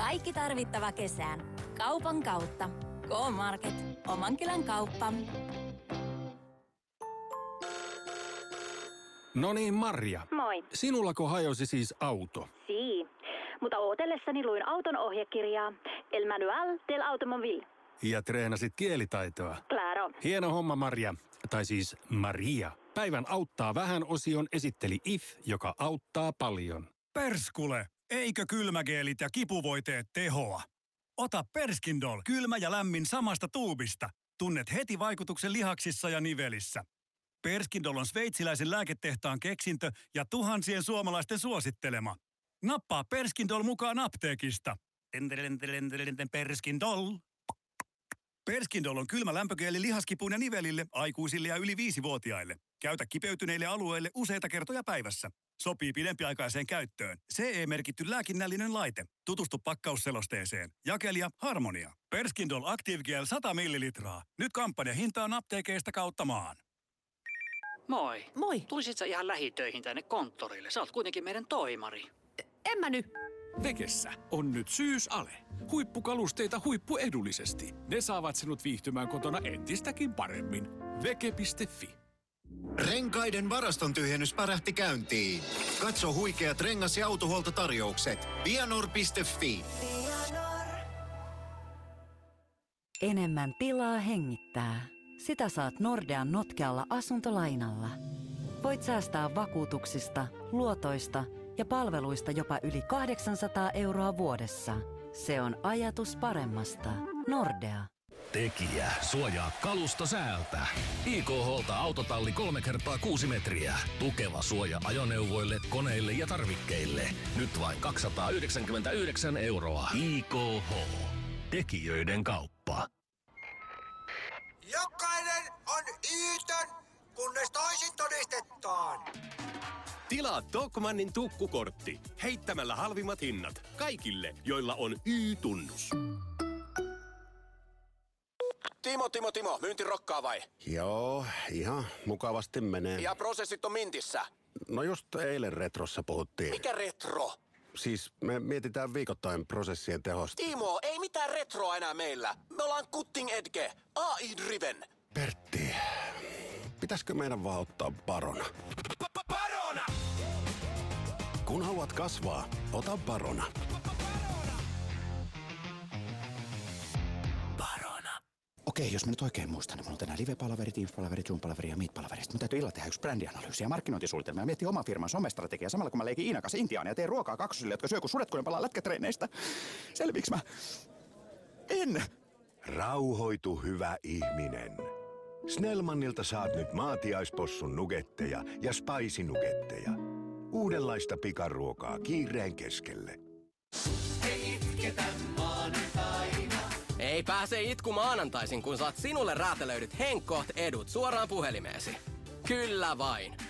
Kaikki tarvittava kesään. Kaupan kautta. K-Market. Oman kylän kauppa. No niin, Marja. Moi. Sinullako hajosi siis auto? Sii. Mutta ootellessani luin auton ohjekirjaa. El manual del automobile. Ja treenasit kielitaitoa. Claro. Hieno homma, Marja. Tai siis Maria. Päivän auttaa vähän osion esitteli IF, joka auttaa paljon. Perskule! Eikö kylmägeelit ja kipuvoiteet tehoa? Ota Perskindol, kylmä ja lämmin samasta tuubista. Tunnet heti vaikutuksen lihaksissa ja nivelissä. Perskindol on sveitsiläisen lääketehtaan keksintö ja tuhansien suomalaisten suosittelema. Nappaa Perskindol mukaan apteekista. Perskindol. Perskindol on kylmä lämpögeeli lihaskipuun ja nivelille, aikuisille ja yli 5-vuotiaille. Käytä kipeytyneille alueille useita kertoja päivässä. Sopii pidempiaikaiseen käyttöön. CE-merkitty lääkinnällinen laite. Tutustu pakkausselosteeseen. Jakelija Harmonia. Perskindol Active Gel 100 millilitraa. Nyt kampanjahintaan apteekeista kautta maan. Moi. Moi. Tulisit sä ihan lähitöihin tänne konttorille? Sä oot kuitenkin meidän toimari. En mä nyt. Vekessä on nyt syysale. Huippukalusteita huippuedullisesti. Ne saavat sinut viihtymään kotona entistäkin paremmin. Veke.fi. Renkaiden varaston tyhjennys pärähti käyntiin. Katso huikeat rengas- ja autohuoltotarjoukset. Vianor.fi. Enemmän tilaa hengittää. Sitä saat Nordean notkealla asuntolainalla. Voit säästää vakuutuksista, luotoista ja palveluista jopa yli 800 € vuodessa. Se on ajatus paremmasta. Nordea. Tekijä suojaa kalusto säältä. IKH:lta autotalli 3x6 metriä. Tukeva suoja ajoneuvoille, koneille ja tarvikkeille. Nyt vain 299 €. IKH. Tekijöiden kauppa. Jokainen on Yytön, kunnes toisin todistetaan. Tilaa Tokmannin tukkukortti heittämällä halvimmat hinnat kaikille, joilla on Y-tunnus. Timo, myynti rokkaa vai? Joo, ihan mukavasti menee. Ja prosessit on mintissä? No just eilen Retrossa puhuttiin. Mikä retro? Siis me mietitään viikoittain prosessien tehosta. Timo, ei mitään retroa enää meillä. Me ollaan cutting edge, AI-driven. Pertti, pitäisikö meidän vaan ottaa Barona? Barona! Kun haluat kasvaa, ota Barona. Okei, jos mä nyt oikein muistan, niin mulla on tänään live-palaverit, Teams-palaverit, Zoom-palaverit ja Meet-palaverit. Mun täytyy illalla tehdä yksi brändianalyysi ja markkinointisuunnitelma ja miettiä oman firman somestrategiaa samalla kun mä leikin Iinakas Intiaania ja teen ruokaa kaksosille, jotka syö kun sudet, kun ne palaa lätkätreineistä. Selviiks mä? En! Rauhoitu, hyvä ihminen. Snellmanilta saat nyt maatiaispossun nugetteja ja spicy-nugetteja. Uudenlaista pikaruokaa kiireen keskelle. Ei itketä maanantaina. Ei pääse itku maanantaisin, kun saat sinulle räätälöidyt Henkkoht edut suoraan puhelimeesi. Kyllä vain.